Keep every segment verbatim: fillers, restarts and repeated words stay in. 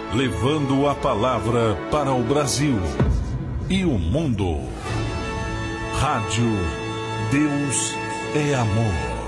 levando a palavra para o Brasil e o mundo. Rádio Deus é Amor.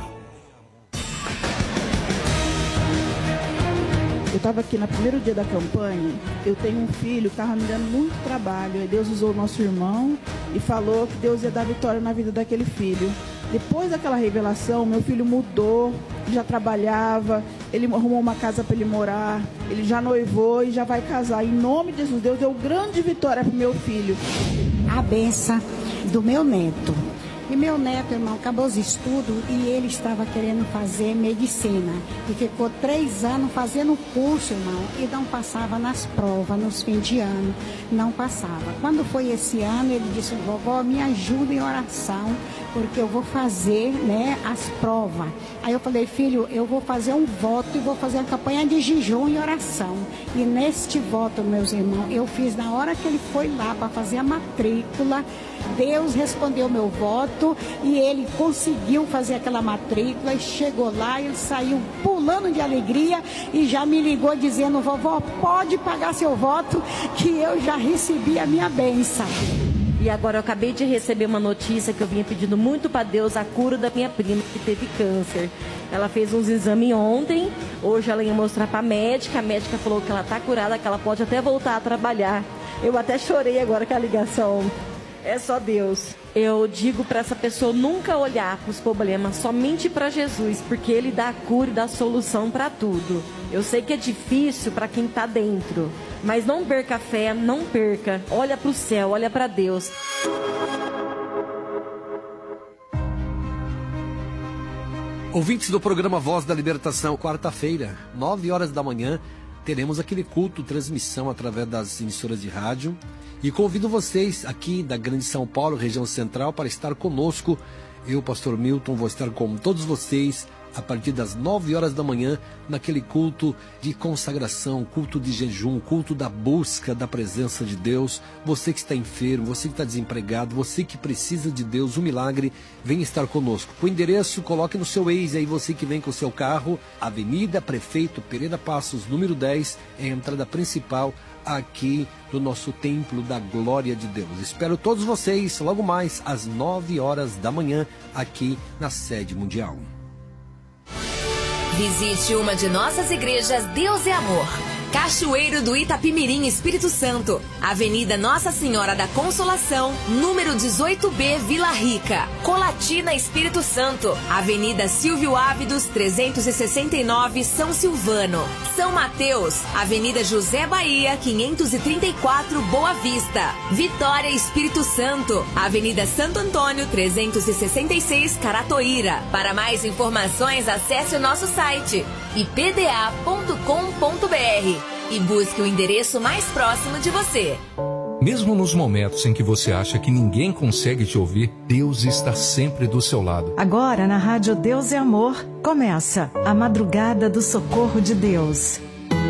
Eu estava aqui no primeiro dia da campanha. Eu tenho um filho que estava me dando muito trabalho. E Deus usou o nosso irmão e falou que Deus ia dar vitória na vida daquele filho. Depois daquela revelação, meu filho mudou, já trabalhava, ele arrumou uma casa para ele morar, ele já noivou e já vai casar. Em nome de Jesus, Deus deu grande vitória para o meu filho. A benção do meu neto. E meu neto, irmão, acabou os estudos e ele estava querendo fazer medicina. E ficou três anos fazendo curso, irmão, e não passava nas provas, nos fins de ano. Não passava. Quando foi esse ano, ele disse, vovó, me ajuda em oração, porque eu vou fazer, né, as provas. Aí eu falei, filho, eu vou fazer um voto e vou fazer uma campanha de jejum e oração. E neste voto, meus irmãos, eu fiz na hora que ele foi lá para fazer a matrícula. Deus respondeu meu voto e ele conseguiu fazer aquela matrícula e chegou lá, ele saiu pulando de alegria e já me ligou dizendo, vovó, pode pagar seu voto que eu já recebi a minha bênção. E agora eu acabei de receber uma notícia que eu vinha pedindo muito para Deus a cura da minha prima que teve câncer. Ela fez uns exames ontem, hoje ela ia mostrar para a médica, a médica falou que ela está curada, que ela pode até voltar a trabalhar. Eu até chorei agora com a ligação. É só Deus. Eu digo para essa pessoa nunca olhar para os problemas, somente para Jesus, porque Ele dá a cura e dá a solução para tudo. Eu sei que é difícil para quem está dentro, mas não perca a fé, não perca. Olha para o céu, olha para Deus. Ouvintes do programa Voz da Libertação, quarta-feira, nove horas da manhã, teremos aquele culto, transmissão através das emissoras de rádio. E convido vocês aqui da Grande São Paulo, região central, para estar conosco. Eu, pastor Milton, vou estar com todos vocês a partir das nove horas da manhã, naquele culto de consagração, culto de jejum, culto da busca da presença de Deus. Você que está enfermo, você que está desempregado, você que precisa de Deus, um milagre, vem estar conosco. O endereço, coloque no seu Waze aí, você que vem com o seu carro, Avenida Prefeito Pereira Passos, número dez, é a entrada principal aqui do nosso Templo da Glória de Deus. Espero todos vocês logo mais às nove horas da manhã aqui na sede mundial. Visite uma de nossas igrejas Deus é Amor. Cachoeiro do Itapimirim, Espírito Santo, Avenida Nossa Senhora da Consolação, número dezoito B, Vila Rica, Colatina, Espírito Santo, Avenida Silvio Ávidos, trezentos e sessenta e nove, São Silvano, São Mateus, Avenida José Bahia, quinhentos e trinta e quatro, Boa Vista, Vitória, Espírito Santo, Avenida Santo Antônio, trezentos e sessenta e seis, Caratoíra. Para mais informações, acesse o nosso site i p d a ponto com ponto b r e busque o endereço mais próximo de você. Mesmo nos momentos em que você acha que ninguém consegue te ouvir, Deus está sempre do seu lado. Agora na Rádio Deus é Amor, começa a Madrugada do Socorro de Deus.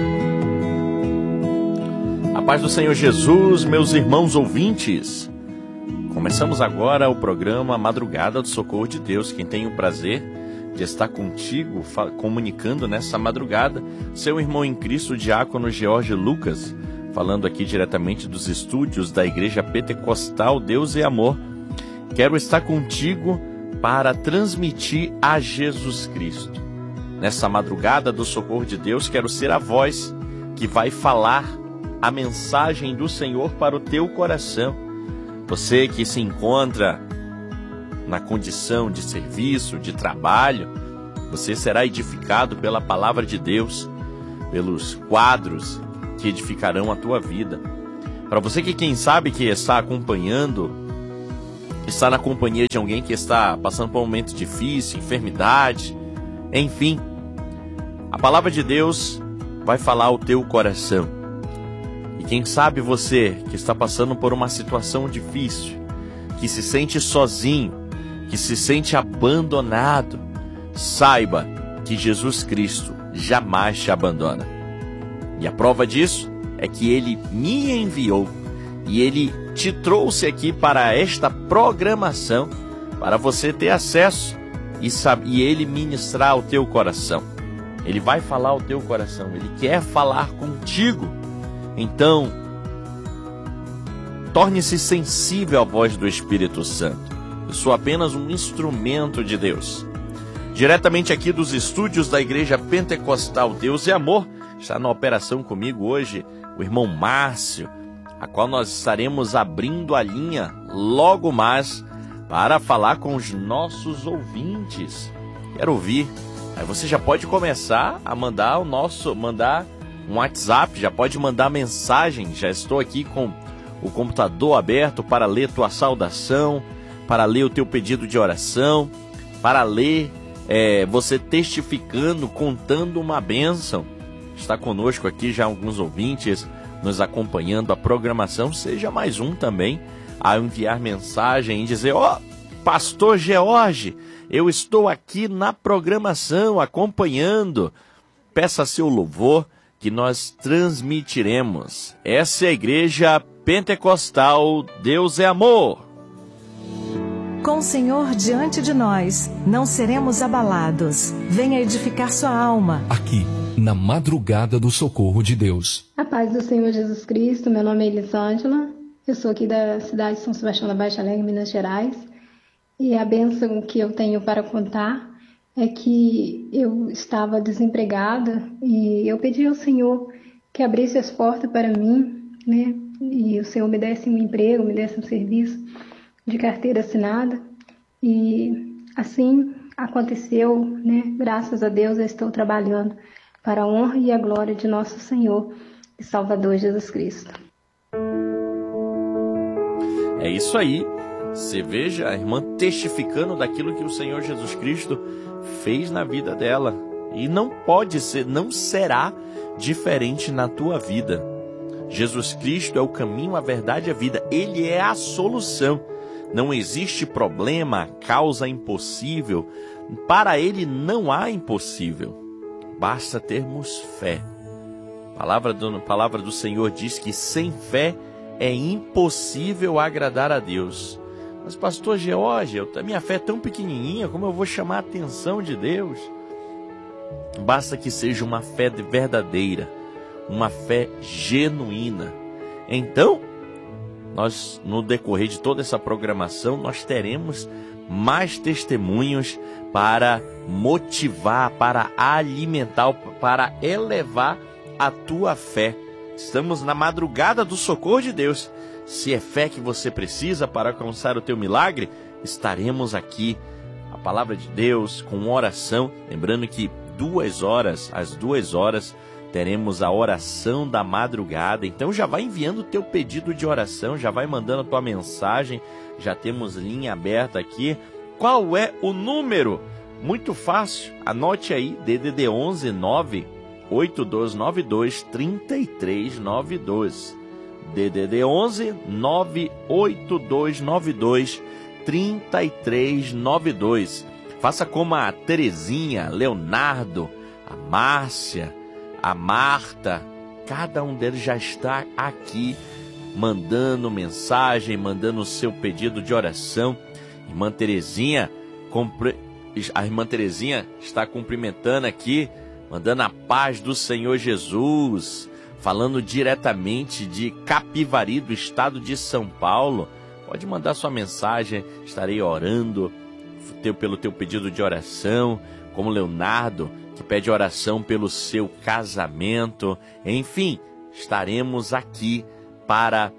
A paz do Senhor Jesus, meus irmãos ouvintes. Começamos agora o programa Madrugada do Socorro de Deus. Quem tem o prazer de estar contigo, comunicando nessa madrugada, seu irmão em Cristo, diácono George Lucas, falando aqui diretamente dos estúdios da Igreja Pentecostal Deus é Amor. Quero estar contigo para transmitir a Jesus Cristo. Nessa madrugada do Socorro de Deus, quero ser a voz que vai falar a mensagem do Senhor para o teu coração. Você que se encontra na condição de serviço, de trabalho, você será edificado pela palavra de Deus, pelos quadros que edificarão a tua vida. Para você que, quem sabe, que está acompanhando, está na companhia de alguém que está passando por um momento difícil, enfermidade, enfim, a palavra de Deus vai falar ao teu coração. E quem sabe você que está passando por uma situação difícil, que se sente sozinho, que se sente abandonado, saiba que Jesus Cristo jamais te abandona. E a prova disso é que Ele me enviou e Ele te trouxe aqui para esta programação, para você ter acesso e, sabe, e Ele ministrar ao teu coração. Ele vai falar ao teu coração, Ele quer falar contigo. Então, torne-se sensível à voz do Espírito Santo. Eu sou apenas um instrumento de Deus. Diretamente aqui dos estúdios da Igreja Pentecostal Deus e Amor, está na operação comigo hoje o irmão Márcio, a qual nós estaremos abrindo a linha logo mais para falar com os nossos ouvintes. Quero ouvir. Aí você já pode começar a mandar o nosso, mandar um WhatsApp, já pode mandar mensagem. Já estou aqui com o computador aberto para ler tua saudação, para ler o teu pedido de oração, para ler é, você testificando, contando uma bênção. Está conosco aqui já alguns ouvintes nos acompanhando a programação. Seja mais um também a enviar mensagem e dizer: ó, oh, Pastor George, eu estou aqui na programação acompanhando. Peça seu louvor que nós transmitiremos. Essa é a Igreja Pentecostal Deus é Amor. Com o Senhor diante de nós, não seremos abalados. Venha edificar sua alma. Aqui, na madrugada do socorro de Deus. A paz do Senhor Jesus Cristo, meu nome é Elisângela. Eu sou aqui da cidade de São Sebastião da Baixa Alegre, Minas Gerais. E a bênção que eu tenho para contar é que eu estava desempregada e eu pedi ao Senhor que abrisse as portas para mim, né? E o Senhor me desse um emprego, me desse um serviço de carteira assinada. E assim aconteceu, né? Graças a Deus eu estou trabalhando para a honra e a glória de nosso Senhor e Salvador Jesus Cristo. É isso aí. Você veja a irmã testificando daquilo que o Senhor Jesus Cristo fez na vida dela. E não pode ser, não será diferente na tua vida. Jesus Cristo é o caminho, a verdade e a vida. Ele é a solução. Não existe problema, causa impossível. Para Ele não há impossível. Basta termos fé. A palavra do, a palavra do Senhor diz que sem fé é impossível agradar a Deus. Mas, pastor George, a minha fé é tão pequenininha, como eu vou chamar a atenção de Deus? Basta que seja uma fé verdadeira, uma fé genuína. Então, nós, no decorrer de toda essa programação, nós teremos mais testemunhos para motivar, para alimentar, para elevar a tua fé. Estamos na madrugada do socorro de Deus. Se é fé que você precisa para alcançar o teu milagre, estaremos aqui. A palavra de Deus, com oração. Lembrando que duas horas, às duas horas, teremos a oração da madrugada. Então já vai enviando o teu pedido de oração, já vai mandando a tua mensagem. Já temos linha aberta aqui. Qual é o número? Muito fácil. Anote aí, D D D onze nove oito dois nove dois três três nove dois. D D D onze nove oito dois nove dois três três nove dois. Faça como a Terezinha, Leonardo, a Márcia, a Marta. Cada um deles já está aqui mandando mensagem, mandando o seu pedido de oração. Irmã Terezinha, compre... a irmã Terezinha está cumprimentando aqui, mandando a paz do Senhor Jesus. Falando diretamente de Capivari, do estado de São Paulo. Pode mandar sua mensagem, estarei orando pelo teu pedido de oração, como Leonardo, que pede oração pelo seu casamento. Enfim, estaremos aqui para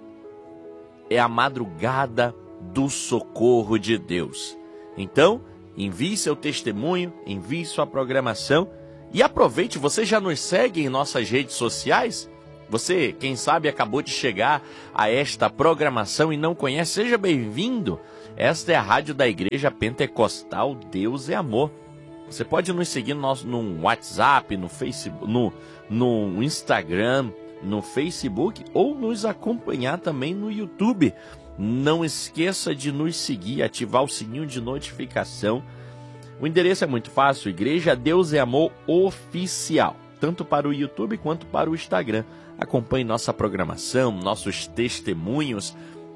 é a madrugada do socorro de Deus. Então, envie seu testemunho, envie sua programação. E aproveite, você já nos segue em nossas redes sociais? Você, quem sabe, acabou de chegar a esta programação e não conhece, seja bem-vindo. Esta é a rádio da Igreja Pentecostal Deus é Amor. Você pode nos seguir no, nosso, no WhatsApp, no Facebook, no, no Instagram, no Facebook ou nos acompanhar também no YouTube. Não esqueça de nos seguir, ativar o sininho de notificação. O endereço é muito fácil, Igreja Deus é Amor Oficial, tanto para o YouTube quanto para o Instagram. Acompanhe nossa programação, nossos testemunhos,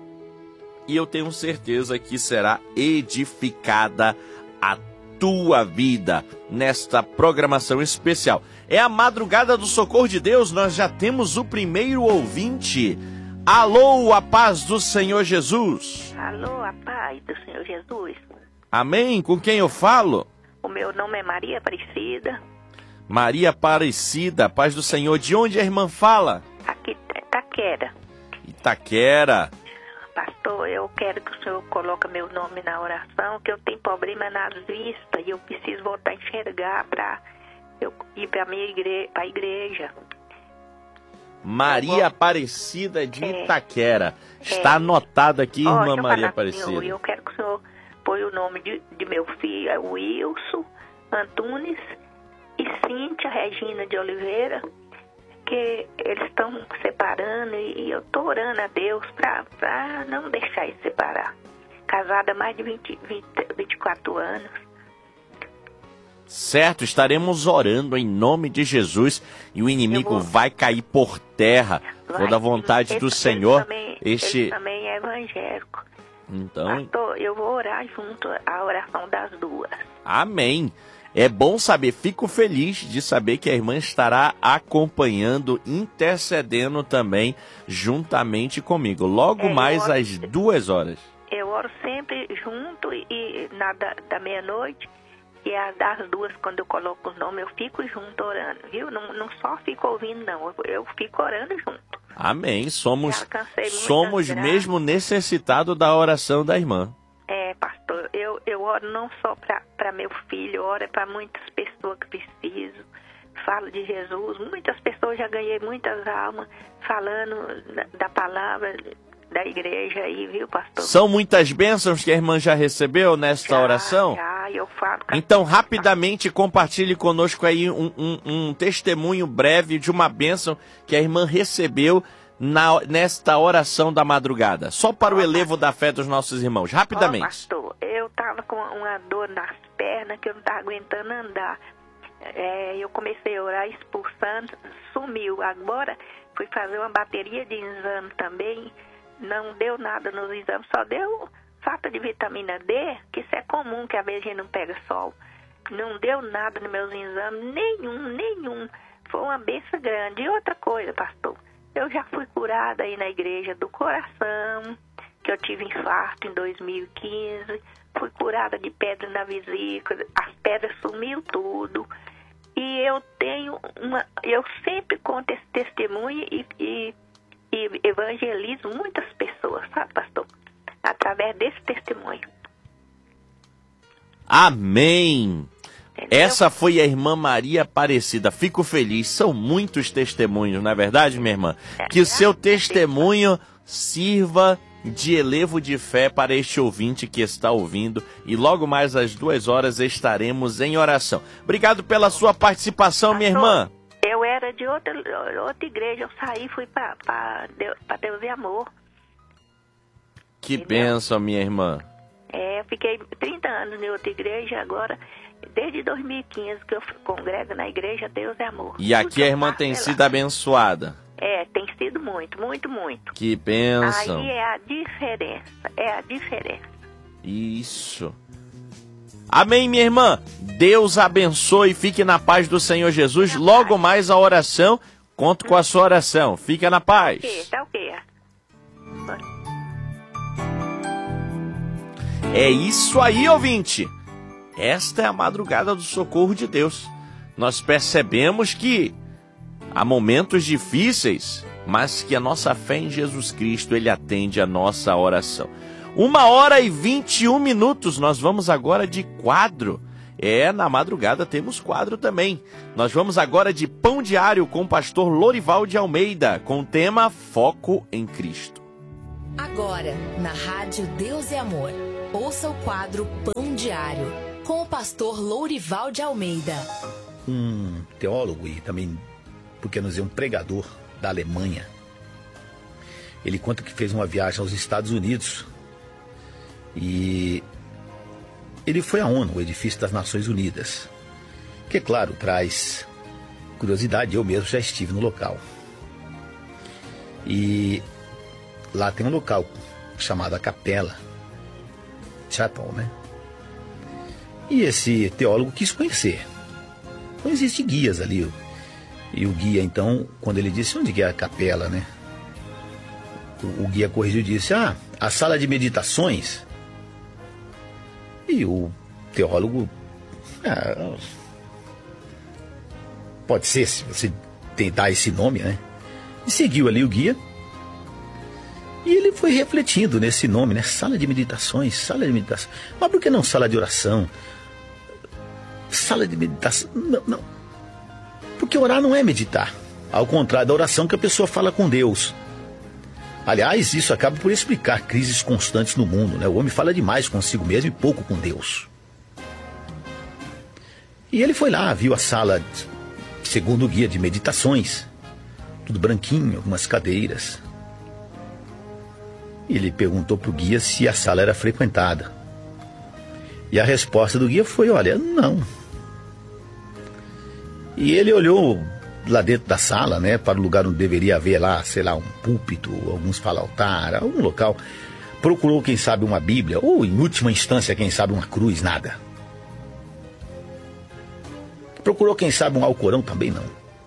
e eu tenho certeza que será edificada a tua vida nesta programação especial. É a Madrugada do Socorro de Deus. Nós já temos o primeiro ouvinte. Alô, a paz do Senhor Jesus. Alô, a paz do Senhor Jesus. Amém. Com quem eu falo? O meu nome é Maria Aparecida. Maria Aparecida, paz do Senhor. De onde a irmã fala? Aqui, Itaquera. Itaquera. Pastor, eu quero que o senhor coloque meu nome na oração, que eu tenho problema nas vistas e eu preciso voltar a enxergar para eu ir para minha igre... a igreja. Maria Aparecida de é, Itaquera. Está é. anotado aqui, oh, irmã Maria Aparecida. Senhor, eu quero que o senhor põe o nome de, de meu filho, é Wilson Antunes e Cíntia Regina de Oliveira, que eles estão separando e, e eu estou orando a Deus para não deixar eles separar. Casada há mais de vinte, vinte, vinte e quatro anos. Certo, estaremos orando em nome de Jesus e o inimigo vou... vai cair por terra. Vai, toda a vontade do Senhor. Ele também, este... ele também é evangélico. Então, Pastor, eu vou orar junto à oração das duas. Amém. É bom saber, fico feliz de saber que a irmã estará acompanhando, intercedendo também juntamente comigo. Logo é, mais oro, às duas horas. Eu oro sempre junto e, e na da, da meia-noite. E as das duas, quando eu coloco o nome, eu fico junto orando, viu? Não, não só fico ouvindo, não. Eu, eu fico orando junto. Amém. Somos, somos mesmo necessitados da oração da irmã. É, pastor, eu, eu oro não só para meu filho, eu oro para muitas pessoas que precisam. Falo de Jesus. Muitas pessoas, já ganhei muitas almas falando da, da palavra da igreja aí, viu, pastor? São muitas bênçãos que a irmã já recebeu nesta já, oração? Já, eu falo. Então, rapidamente, compartilhe conosco aí um, um, um testemunho breve de uma bênção que a irmã recebeu na, nesta oração da madrugada. Só para o elevo da fé dos nossos irmãos. Rapidamente. Ó, pastor, eu tava com uma dor nas pernas que eu não tava aguentando andar. É, eu comecei a orar expulsando, sumiu. Agora, fui fazer uma bateria de exame também. Não deu nada nos exames, só deu falta de vitamina D, que isso é comum, que às vezes a gente não pega sol. Não deu nada nos meus exames, nenhum, nenhum. Foi uma benção grande. E outra coisa, pastor, eu já fui curada aí na igreja do coração, que eu tive infarto em dois mil e quinze, fui curada de pedra na vesícula, as pedras sumiu tudo. E eu tenho uma, eu sempre conto esse testemunho e, e E evangelizo muitas pessoas, sabe, pastor? Através desse testemunho. Amém! Entendeu? Essa foi a irmã Maria Aparecida. Fico feliz. São muitos testemunhos, não é verdade, minha irmã? É, que o seu testemunho sirva de elevo de fé para este ouvinte que está ouvindo. E logo mais às duas horas estaremos em oração. Obrigado pela sua participação, pastor, minha irmã. Eu era de outra, outra igreja, eu saí e fui para Deus, Deus e Amor. Que bênção, minha irmã. É, eu fiquei trinta anos em outra igreja, agora, desde dois mil e quinze que eu congrego na igreja Deus e Amor. E aqui Tudo a irmã tem sido lá. abençoada. É, tem sido muito, muito, muito. Que bênção. Aí é a diferença, é a diferença. Isso. Amém, minha irmã. Deus abençoe. Fique na paz do Senhor Jesus. Logo mais a oração. Conto com a sua oração. Fica na paz. Tá ok. É isso aí, ouvinte. Esta é a madrugada do socorro de Deus. Nós percebemos que há momentos difíceis, mas que a nossa fé em Jesus Cristo, Ele atende a nossa oração. Uma hora e vinte e um minutos, nós vamos agora de quadro. É, na madrugada temos quadro também. Nós vamos agora de Pão Diário com o pastor Lorival de Almeida, com o tema Foco em Cristo. Agora, na Rádio Deus e Amor, ouça o quadro Pão Diário, com o pastor Lorival de Almeida. Um teólogo e também, por que não dizer, um pregador da Alemanha. Ele conta que fez uma viagem aos Estados Unidos. E ele foi à ONU, o edifício das Nações Unidas, que, claro, traz curiosidade. Eu mesmo já estive no local. E lá tem um local chamado a Capela Chapel, né? E esse teólogo quis conhecer. Não existem guias ali. E o guia, então, quando ele disse, onde que é a capela, né? O, o guia corrigiu e disse, ah, a sala de meditações. E o teólogo, ah, pode ser, se você tentar esse nome, né? E seguiu ali o guia. E ele foi refletindo nesse nome, né? Sala de meditações, sala de meditação. Mas por que não sala de oração? Sala de meditação, não, não. Porque orar não é meditar. Ao contrário da oração que a pessoa fala com Deus. Aliás, isso acaba por explicar crises constantes no mundo, né? O homem fala demais consigo mesmo e pouco com Deus. E ele foi lá, viu a sala, segundo o guia, de meditações. Tudo branquinho, algumas cadeiras. E ele perguntou para o guia se a sala era frequentada. E a resposta do guia foi, olha, não. E ele olhou lá dentro da sala, né, para o lugar onde deveria haver lá, sei lá, um púlpito, alguns falam altar, algum local. Procurou, quem sabe, uma Bíblia, ou em última instância, quem sabe, uma cruz, nada. Procurou, quem sabe, um Alcorão, também não.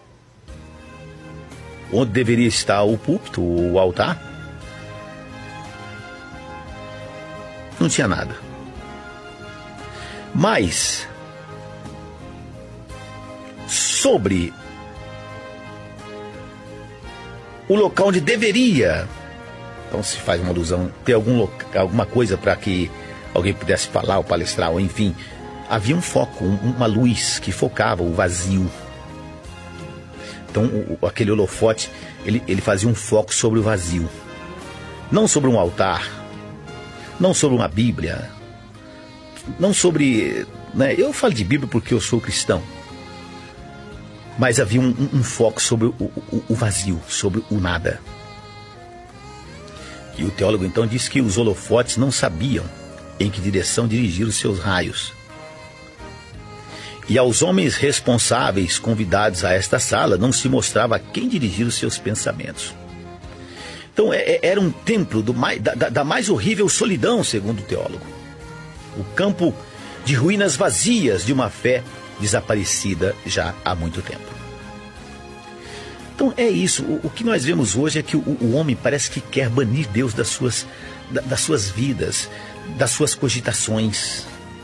Onde deveria estar o púlpito, o altar, não tinha nada. Mas sobre o local onde deveria, então se faz uma alusão, ter algum loca, alguma coisa para que alguém pudesse falar ou palestrar, ou enfim, havia um foco, um, uma luz que focava o vazio. Então o, aquele holofote, ele, ele fazia um foco sobre o vazio, não sobre um altar, não sobre uma Bíblia, não sobre, né, eu falo de Bíblia porque eu sou cristão, mas havia um, um, um foco sobre o, o, o vazio, sobre o nada. E o teólogo então disse que os holofotes não sabiam em que direção dirigir os seus raios. E aos homens responsáveis convidados a esta sala não se mostrava a quem dirigir os seus pensamentos. Então é, era um templo do mais, da, da mais horrível solidão, segundo o teólogo. O campo de ruínas vazias de uma fé desaparecida já há muito tempo. Então é isso, o, o que nós vemos hoje é que o, o homem parece que quer banir Deus das suas, da, das suas vidas, das suas cogitações.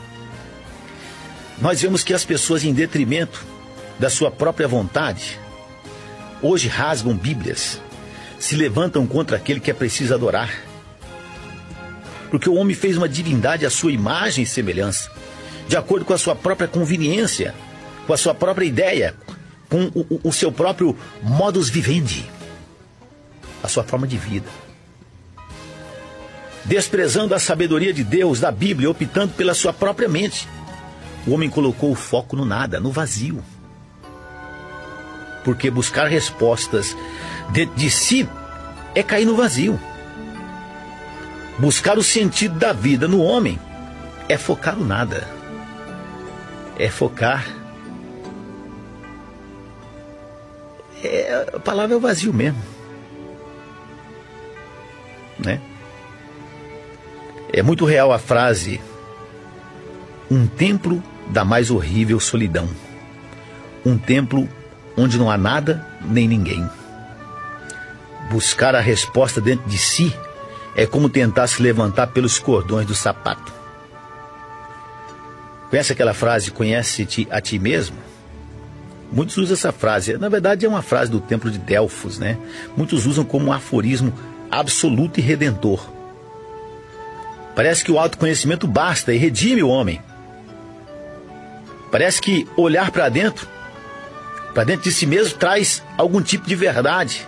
Nós vemos que as pessoas, em detrimento da sua própria vontade, hoje rasgam Bíblias, se levantam contra aquele que é preciso adorar. Porque o homem fez uma divindade à sua imagem e semelhança, de acordo com a sua própria conveniência, com a sua própria ideia, com o, o seu próprio modus vivendi, a sua forma de vida. Desprezando a sabedoria de Deus, da Bíblia, optando pela sua própria mente, o homem colocou o foco no nada, no vazio. Porque buscar respostas dentro de si é cair no vazio. Buscar o sentido da vida no homem é focar no nada. É focar. É, a palavra é o vazio mesmo. Né? É muito real a frase: um templo da mais horrível solidão. Um templo onde não há nada nem ninguém. Buscar a resposta dentro de si é como tentar se levantar pelos cordões do sapato. Conhece aquela frase, conhece-te a ti mesmo? Muitos usam essa frase. Na verdade é uma frase do templo de Delfos, né? Muitos usam como um aforismo absoluto e redentor. Parece que o autoconhecimento basta e redime o homem. Parece que olhar para dentro, para dentro de si mesmo, traz algum tipo de verdade.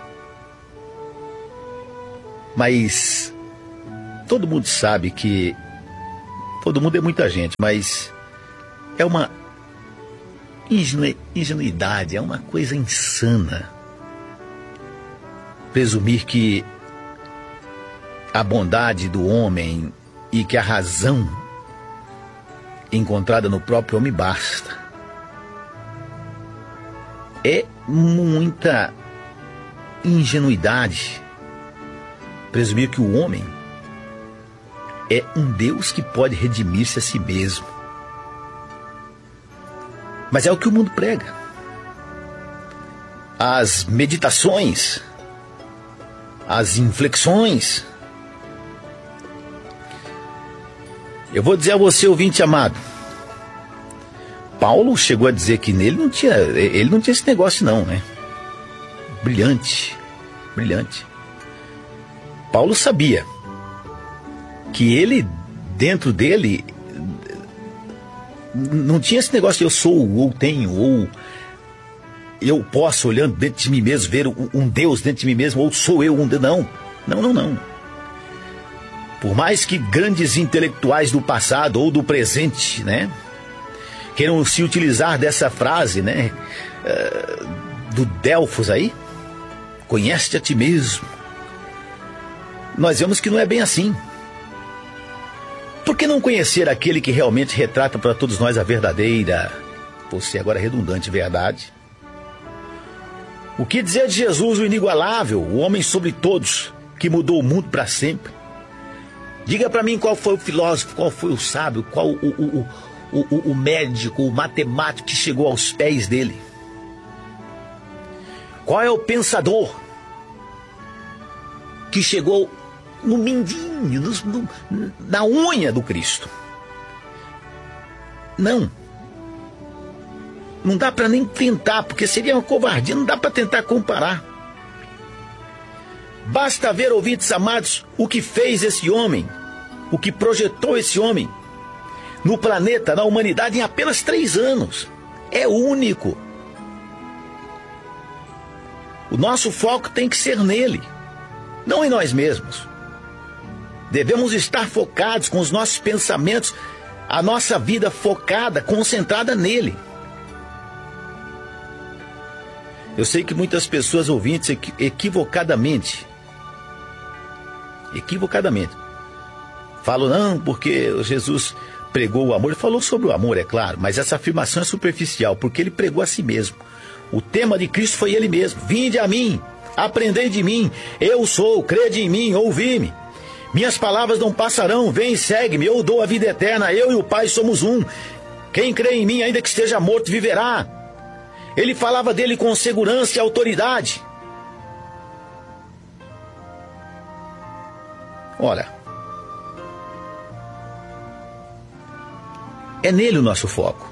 Mas todo mundo sabe que... Todo mundo é muita gente, mas é uma ingenu... ingenuidade, é uma coisa insana presumir que a bondade do homem e que a razão encontrada no próprio homem basta. É muita ingenuidade presumir que o homem é um Deus que pode redimir-se a si mesmo. Mas é o que o mundo prega. as meditações, as inflexões. Eu vou dizer a você, ouvinte amado, Paulo chegou a dizer que nele não tinha, ele não tinha esse negócio não, né? Brilhante, brilhante. Paulo sabia que ele, dentro dele, não tinha esse negócio de eu sou, ou tenho, ou eu posso, olhando dentro de mim mesmo, ver um Deus dentro de mim mesmo, ou sou eu um Deus. Não, não, não, não. Por mais que grandes intelectuais do passado ou do presente, né, queiram se utilizar dessa frase, né, uh, do Delfos aí, conhece-te a ti mesmo, nós vemos que não é bem assim. Por que não conhecer aquele que realmente retrata para todos nós a verdadeira, você agora redundante, verdade? O que dizer de Jesus, o inigualável, o homem sobre todos, que mudou o mundo para sempre? Diga para mim qual foi o filósofo, qual foi o sábio, qual o, o, o, o, o médico, o matemático que chegou aos pés dele? Qual é o pensador que chegou no mindinho, no, no, na unha do Cristo? Não. Não dá para nem tentar, porque seria uma covardia, não dá para tentar comparar. Basta ver, ouvintes amados, o que fez esse homem, o que projetou esse homem no planeta, na humanidade, em apenas três anos. É único. O nosso foco tem que ser nele, não em nós mesmos. Devemos estar focados com os nossos pensamentos, a nossa vida focada, concentrada nele. Eu sei que muitas pessoas ouvintes equi- equivocadamente, equivocadamente, falam, não, porque Jesus pregou o amor. Ele falou sobre o amor, é claro, mas essa afirmação é superficial, porque ele pregou a si mesmo. O tema de Cristo foi ele mesmo. Vinde a mim, aprendei de mim, eu sou, crede em mim, ouvi-me. Minhas palavras não passarão, vem e segue-me, eu dou a vida eterna, eu e o Pai somos um. Quem crê em mim, ainda que esteja morto, viverá. Ele falava dele com segurança e autoridade. Ora, é nele o nosso foco.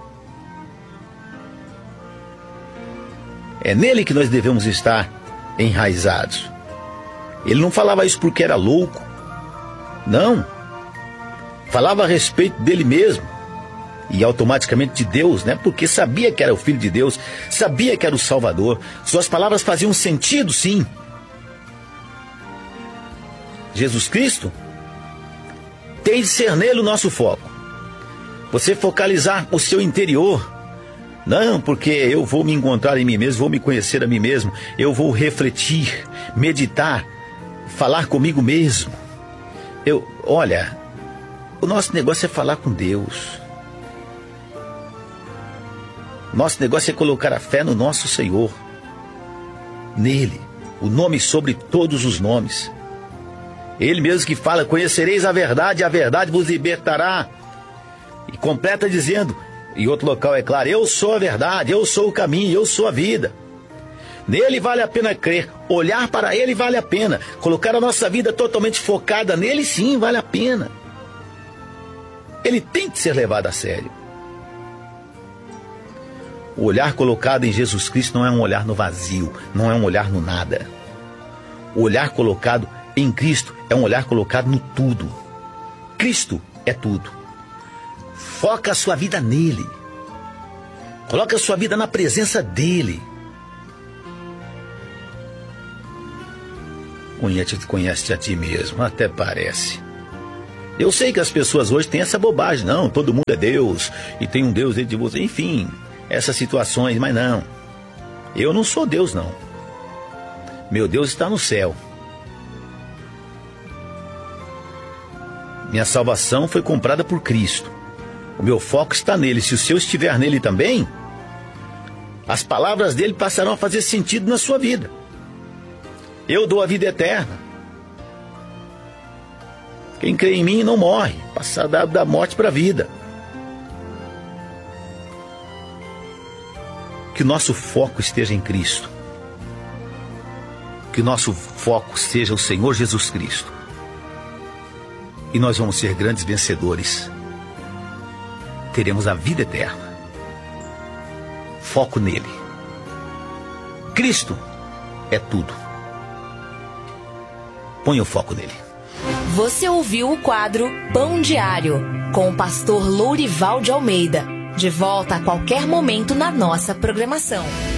É nele que nós devemos estar enraizados. Ele não falava isso porque era louco. Não. Falava a respeito dele mesmo. E automaticamente de Deus, né? Porque sabia que era o Filho de Deus, sabia que era o Salvador. Suas palavras faziam sentido, sim. Jesus Cristo tem de ser nele o nosso foco. Você focalizar o seu interior. Não, porque eu vou me encontrar em mim mesmo, vou me conhecer a mim mesmo, eu vou refletir, meditar, falar comigo mesmo. Eu, olha, o nosso negócio é falar com Deus. Nosso negócio é colocar a fé no nosso Senhor, nele, o nome sobre todos os nomes. Ele mesmo que fala, conhecereis a verdade, a verdade vos libertará. E completa dizendo, em outro local é claro, eu sou a verdade, eu sou o caminho, eu sou a vida. Nele vale a pena crer, olhar para ele vale a pena, colocar a nossa vida totalmente focada nele, sim, vale a pena. Ele tem que ser levado a sério. O olhar colocado em Jesus Cristo não é um olhar no vazio, não é um olhar no nada. O olhar colocado em Cristo é um olhar colocado no tudo. Cristo é tudo. Foca a sua vida nele. Coloca a sua vida na presença dele. Conhece-te, conhece-te a ti mesmo, até parece. Eu sei que as pessoas hoje têm essa bobagem, não, todo mundo é Deus, e tem um Deus dentro de você, enfim, essas situações, mas não. Eu não sou Deus, não. Meu Deus está no céu. Minha salvação foi comprada por Cristo. O meu foco está nele. Se o seu estiver nele também, as palavras dele passarão a fazer sentido na sua vida. Eu dou a vida eterna. Quem crê em mim não morre, passa da, da morte para a vida. Que o nosso foco esteja em Cristo. Que o nosso foco seja o Senhor Jesus Cristo. E nós vamos ser grandes vencedores. Teremos a vida eterna. Foco nele. Cristo é tudo. Ponha o foco nele. Você ouviu o quadro Pão Diário, com o pastor Lourival de Almeida. De volta a qualquer momento na nossa programação.